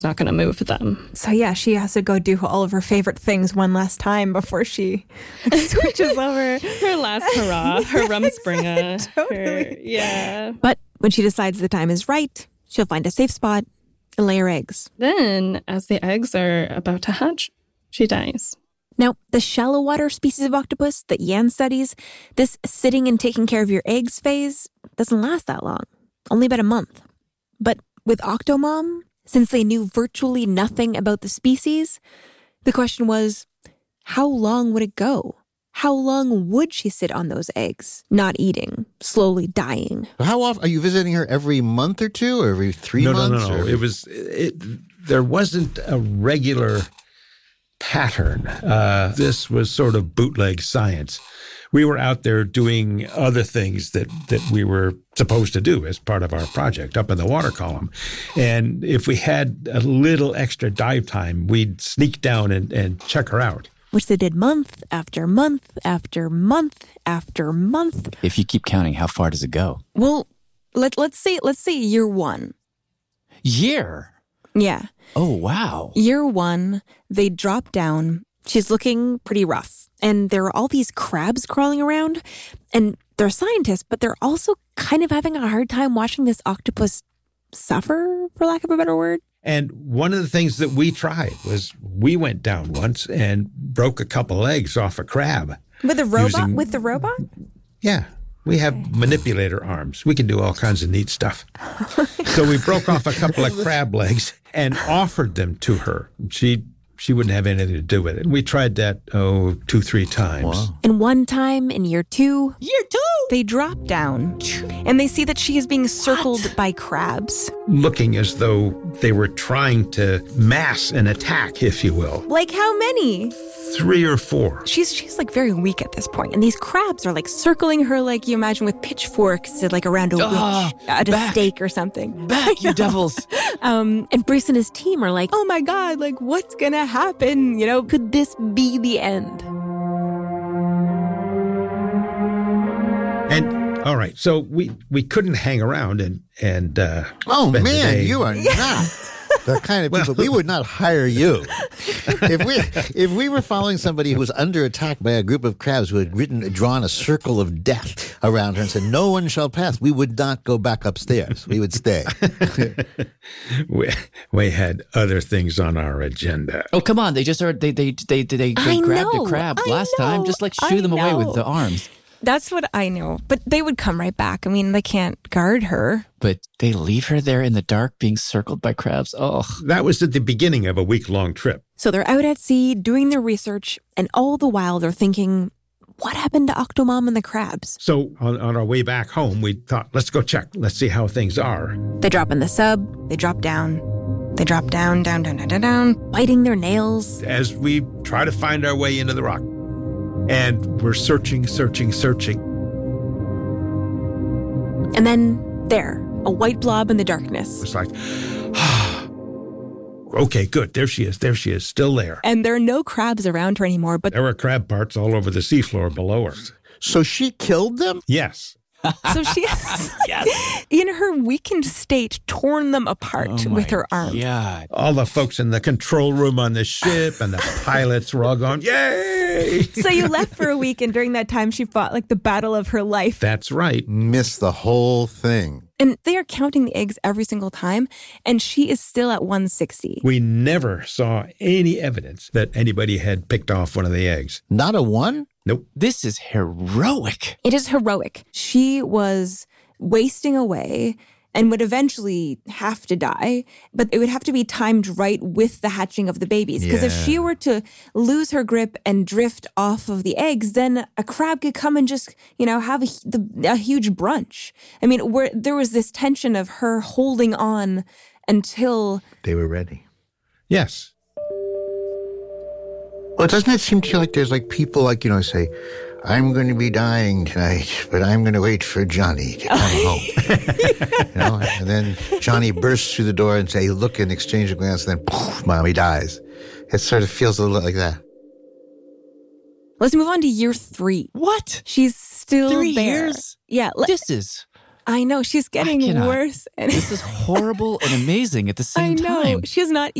not going to move them. So yeah, she has to go do all of her favorite things one last time before she switches over. Her last hurrah, her Rumspringa. Totally. Yeah. But when she decides the time is right, she'll find a safe spot and lay her eggs. Then, as the eggs are about to hatch, she dies. Now, the shallow water species of octopus that Yan studies, this sitting and taking care of your eggs phase doesn't last that long, only about a month. But with Octomom, since they knew virtually nothing about the species, the question was, how long would it go? How long would she sit on those eggs, not eating, slowly dying? How often? Are you visiting her every month or two, or every 3 months? No. There wasn't a regular pattern. This was sort of bootleg science. We were out there doing other things that we were supposed to do as part of our project up in the water column. And if we had a little extra dive time, we'd sneak down and check her out. Which they did month after month after month after month. If you keep counting, how far does it go? Well, let's say year one. Year? Yeah. Oh, wow. Year one, they drop down. She's looking pretty rough. And there are all these crabs crawling around. And they're scientists, but they're also kind of having a hard time watching this octopus suffer, for lack of a better word. And one of the things that we tried was we went down once and broke a couple legs off a crab. With a robot? With the robot? Yeah. We have manipulator arms. We can do all kinds of neat stuff. So we broke off a couple of crab legs and offered them to her. She wouldn't have anything to do with it. We tried that, 2-3 times. Wow. And one time in year two, they drop down and they see that she is being circled by crabs. Looking as though they were trying to mass an attack, if you will. Like how many? 3 or 4. She's like very weak at this point. And these crabs are like circling her like you imagine with pitchforks like around a witch at a stake or something. Back, you devils. And Bruce and his team are like, oh my God, like what's going to happen? You know, could this be the end? And all right, so we couldn't hang around and oh spend the man, day. you are not the kind of people. We would not hire you. If we were following somebody who was under attack by a group of crabs who had drawn a circle of death around her and said, "No one shall pass," we would not go back upstairs. We would stay. we had other things on our agenda. Oh, come on. They just are. They grabbed a crab last time. Just like shoo them away with the arms. That's what I know. But they would come right back. I mean, they can't guard her. But they leave her there in the dark being circled by crabs. Oh. That was at the beginning of a week-long trip. So they're out at sea doing their research, and all the while they're thinking, what happened to Octomom and the crabs? So on our way back home, we thought, let's go check. Let's see how things are. They drop in the sub. They drop down. They drop down, biting their nails. As we try to find our way into the rock. And we're searching. And then there, a white blob in the darkness. It's like, okay, good. There she is, still there. And there are no crabs around her anymore, but there were crab parts all over the seafloor below her. So she killed them? Yes. So she has, in her weakened state, torn them apart with her arms. Yeah. All the folks in the control room on the ship and the pilots were all going, yay! So you left for a week, and during that time, she fought like the battle of her life. That's right. Missed the whole thing. And they are counting the eggs every single time, and she is still at 160. We never saw any evidence that anybody had picked off one of the eggs. Not a one? Nope. This is heroic. It is heroic. She was wasting away and would eventually have to die, but it would have to be timed right with the hatching of the babies. Because if she were to lose her grip and drift off of the eggs, then a crab could come and just, have a huge brunch. I mean, there was this tension of her holding on until they were ready. Yes. Well, doesn't it seem to you like there's like people like, say, I'm going to be dying tonight, but I'm going to wait for Johnny to come home. And then Johnny bursts through the door and say, look, and exchange a glance, and then poof, Mommy dies. It sort of feels a little like that. Let's move on to year 3. What? She's still 3 there. years? Yeah. This is I know. She's getting worse. And this is horrible and amazing at the same time. I know. She has not